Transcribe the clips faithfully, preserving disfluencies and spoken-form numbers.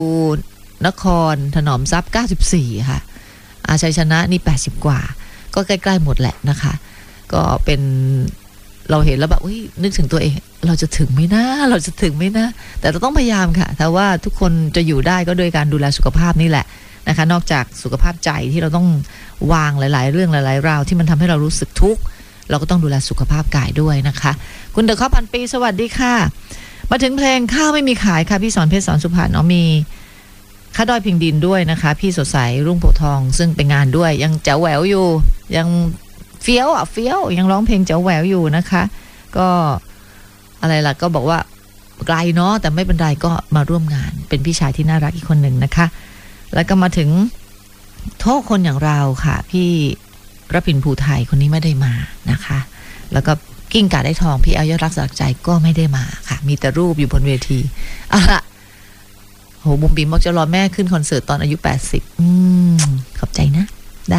นครถนอมทรัพย์เก้าสิบสี่ค่ะอาชัยชนะนี่แปดสิบกว่าก็ใกล้ๆหมดแหละนะคะก็เป็นเราเห็นแล้วแบบนึกถึงตัวเองเราจะถึงไหมนะเราจะถึงไหมนะแต่เราต้องพยายามค่ะแต่ว่าทุกคนจะอยู่ได้ก็โดยการดูแลสุขภาพนี่แหละนะคะนอกจากสุขภาพใจที่เราต้องวางหลายๆเรื่องหลายๆราวที่มันทำให้เรารู้สึกทุกข์เราก็ต้องดูแลสุขภาพกายด้วยนะคะคุณเดอะคอปพันปีสวัสดีค่ะมาถึงเพลงข้าวไม่มีขายค่ะพี่สอนเพชรสอนสุพรรณเอามีข้าดอยพิงดินด้วยนะคะพี่สดใสรุ่งโพทองซึ่งเป็นงานด้วยยังแจ๋วแหววอยู่ยังเฟี้ยวอ่ะเฟี้ยวยังร้องเพลงแจ๋วแหววอยู่นะคะก็อะไรล่ะก็บอกว่าไกลเนาะแต่ไม่เป็นไรก็มาร่วมงานเป็นพี่ชายที่น่ารักอีกคนหนึ่งนะคะแล้วก็มาถึงโทษคนอย่างเราค่ะพี่รพินภูไทยคนนี้ไม่ได้มานะคะแล้วก็กิ้งก่าได้ทองพี่เอายอดรักสลักใจก็ไม่ได้มาค่ะมีแต่รูปอยู่บนเวทีอ่ะโหบุ๋มบิ๋มบอกจะรอแม่ขึ้นคอนเสิร์ตตอนอายุแปดสิบอืมขอบใจนะได้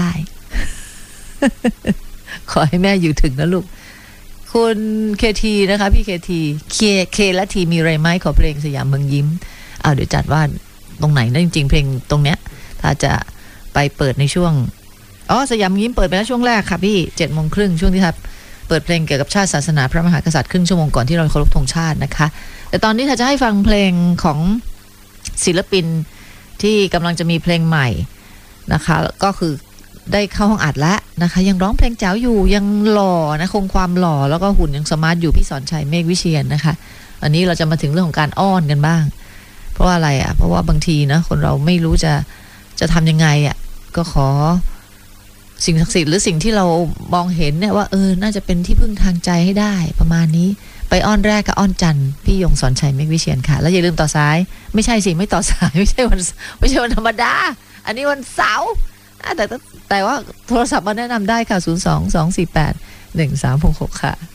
ขอให้แม่อยู่ถึงนะลูกคุณเคทีนะคะพี่เคทีเคเคและทีมีไรไหมขอเพลงสยามเมืองยิ้มอ้าวเดี๋ยวจัดว่าตรงไหนนะจริงๆเพลงตรงเนี้ยถ้าจะไปเปิดในช่วงอ๋อสยามยิ้มเปิดไปแล้วช่วงแรกค่ะพี่เจ็ดโมงครึ่งช่วงที่ครับเปิดเพลงเกี่ยวกับชาติศาสนาพระมหากษัตริย์ครึ่งชั่วโมงก่อนที่เราเคารพธงชาตินะคะแต่ตอนนี้ถ้าจะให้ฟังเพลงของศิลปินที่กำลังจะมีเพลงใหม่นะคะก็คือได้เข้าห้องอัดแล้วนะคะยังร้องเพลงแจ๋วอยู่ยังหล่อนะคงความหล่อแล้วก็หุ่นยังสมาร์ทอยู่พี่สอนชัยเมฆวิเชียรนะคะวันนี้เราจะมาถึงเรื่องของการอ้อนกันบ้างเพราะว่าอะไรอ่ะเพราะว่าบางทีนะคนเราไม่รู้จะจะทำยังไงอ่ะก็ขอสิ่งศักดิ์สิทธิ์หรือสิ่งที่เรามองเห็นเนี่ยว่าเออน่าจะเป็นที่พึ่งทางใจให้ได้ประมาณนี้ไปอ้อนแรกกับอ้อนจันพี่ยงสอนชัยเมฆวิเชียรค่ะแล้วอย่าลืมต่อสายไม่ใช่สิไม่ต่อสายไม่ใช่วันไม่ใช่วันธรรมดาอันนี้วันเสาร์แต่แต่ว่าโทรศัพท์มาแนะนำได้ค่ะศูนย์ สอง สอง สี่ แปด หนึ่ง สาม หก หกค่ะ